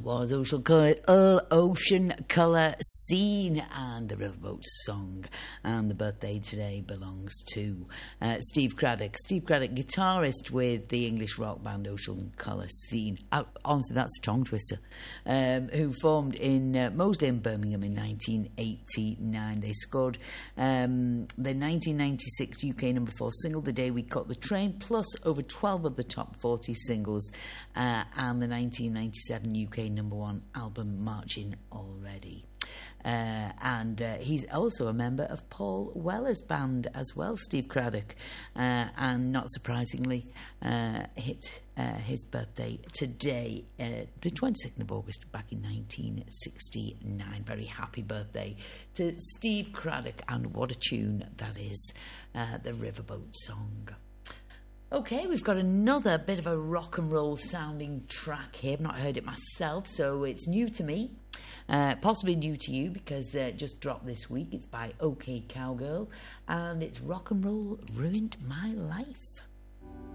Was Ocean Colour Scene and the Riverboat Song. And the birthday today belongs to Steve Craddock. Steve Craddock, guitarist with the English rock band Ocean Colour Scene. Honestly, that's a tongue twister. Who formed in mostly in Birmingham in 1989. They scored the 1996 UK number 4 single, The Day We Caught the Train, plus over 12 of the top 40 singles, and the 1997 UK number 1 album, Marching Already. And he's also a member of Paul Weller's band as well, Steve Craddock, and not surprisingly hit his birthday today, the 22nd of August, back in 1969. Very happy birthday to Steve Craddock, and what a tune that is, the Riverboat Song. Okay, we've got another bit of a rock and roll sounding track here. I've not heard it myself, so it's new to me. Possibly new to you because it just dropped this week. It's by OK Cowgirl, and it's Rock and Roll Ruined My Life.